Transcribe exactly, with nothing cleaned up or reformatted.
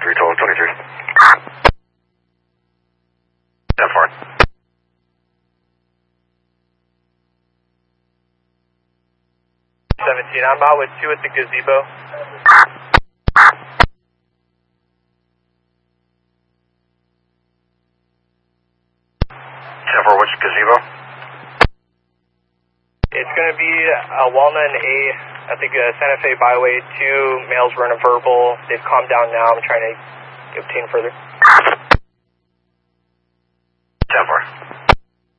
three twelve twenty-three. ten four. seventeen, I'm out with two at the gazebo. ten four, which gazebo? It's going to be a Walnut and A at the uh, Santa Fe Byway. Two males were in a verbal. They've calmed down now. I'm trying to obtain further.